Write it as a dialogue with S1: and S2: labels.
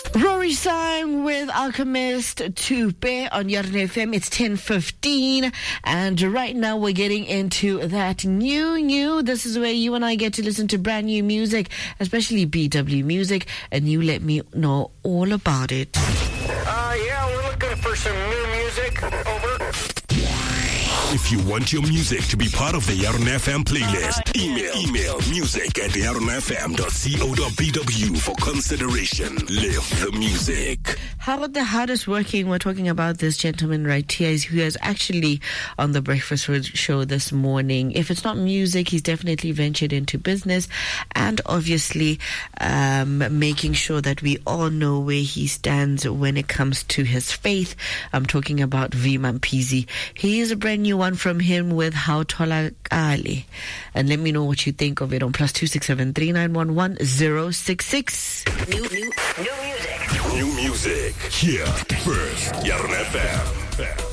S1: Rory sang with Alchemist Tupe on Yarn FM. It's 10:15, and right now we're getting into that new. This is where you and I get to listen to brand new music, especially BW music, and you let me know all about it.
S2: Yeah, we're looking for some new music. Over.
S3: If you want your music to be part of the Yarn FM playlist, email music@yarnfm.co.bw for consideration. Live the music.
S1: How about the hardest working? We're talking about this gentleman right here who is actually on the Breakfast Show this morning. If it's not music, he's definitely ventured into business and obviously making sure that we all know where he stands when it comes to his faith. I'm talking about V Mampizi. He is a brand new one from him with How Tolakali. And let me know what you think of it on +267 3911 066.
S2: New music.
S3: New music. Here first. Yarn FM.